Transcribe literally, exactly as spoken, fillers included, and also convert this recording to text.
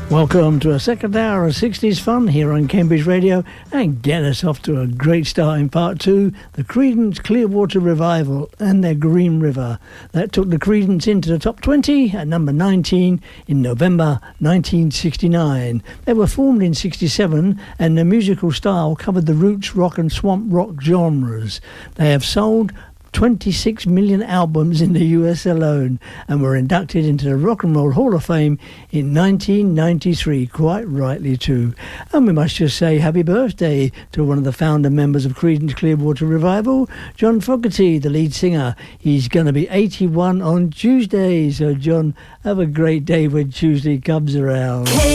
Welcome to a second hour of sixties fun here on Cambridge Radio, and get us off to a great start in part two, the Creedence Clearwater Revival and their Green River. That took the Creedence into the top twenty at number nineteen in November nineteen sixty-nine. They were formed in sixty-seven and their musical style covered the roots, rock and swamp rock genres. They have sold twenty-six million albums in the U S alone and were inducted into the Rock and Roll Hall of Fame in nineteen ninety-three, quite rightly too. And we must just say happy birthday to one of the founder members of Creedence Clearwater Revival, John Fogerty, the lead singer. He's going to be eighty-one on Tuesday, so John, have a great day when Tuesday comes around. Hey.